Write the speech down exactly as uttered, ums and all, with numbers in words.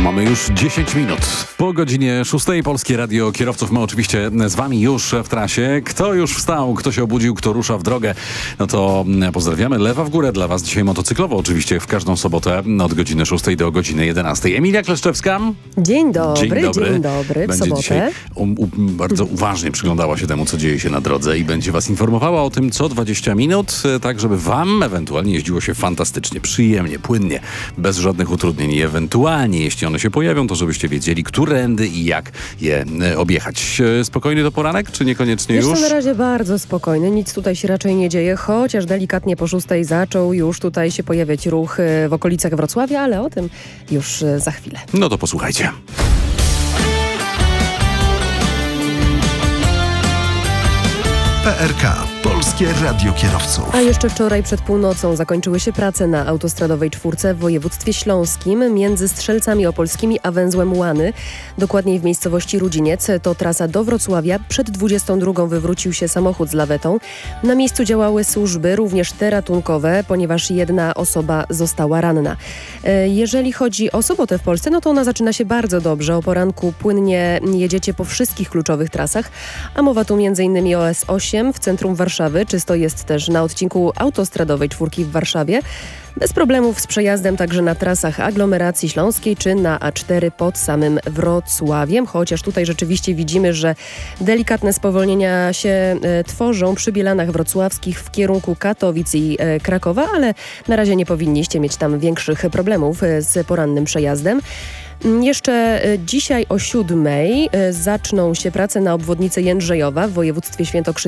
Mamy już dziesięć minut. Po godzinie szóstej Polskie Radio Kierowców. My oczywiście z wami już w trasie. Kto już wstał, kto się obudził, kto rusza w drogę, no to pozdrawiamy. Lewa w górę dla was dzisiaj motocyklowo. Oczywiście w każdą sobotę od godziny szóstej do godziny jedenastej. Emilia Kleszczewska. Dzień dobry, Dzień dobry. Dzień dobry. W Będzie sobotę. dzisiaj um, um, bardzo uważnie przyglądała się temu, co dzieje się na drodze i będzie was informowała o tym co dwadzieścia minut, tak żeby wam ewentualnie jeździło się fantastycznie, przyjemnie, płynnie, bez żadnych utrudnień. I ewentualnie, jeśli one się pojawią, to żebyście wiedzieli, którędy i jak je e, objechać. E, Spokojny to poranek, czy niekoniecznie Wiesz już? co, na razie bardzo spokojny, nic tutaj się raczej nie dzieje, chociaż delikatnie po szóstej zaczął już tutaj się pojawiać ruch e, w okolicach Wrocławia, ale o tym już e, za chwilę. No to posłuchajcie. P R K. Polskie Radio Kierowców. A jeszcze wczoraj przed północą zakończyły się prace na autostradowej czwórce w województwie śląskim między Strzelcami Opolskimi a węzłem Łany, dokładniej w miejscowości Rudziniec. To trasa do Wrocławia. Przed dwudziestą drugą wywrócił się samochód z lawetą. Na miejscu działały służby, również te ratunkowe, ponieważ jedna osoba została ranna. Jeżeli chodzi o sobotę w Polsce, no to ona zaczyna się bardzo dobrze. O poranku płynnie jedziecie po wszystkich kluczowych trasach, a mowa tu między innymi o S osiem w centrum Warszawy. Czysto jest też na odcinku autostradowej czwórki w Warszawie. Bez problemów z przejazdem także na trasach aglomeracji śląskiej czy na A cztery pod samym Wrocławiem, chociaż tutaj rzeczywiście widzimy, że delikatne spowolnienia się e, tworzą przy Bielanach Wrocławskich w kierunku Katowic i e, Krakowa, ale na razie nie powinniście mieć tam większych problemów e, z porannym przejazdem. Jeszcze dzisiaj o siódmej zaczną się prace na obwodnicy Jędrzejowa w województwie świętokrzyskim.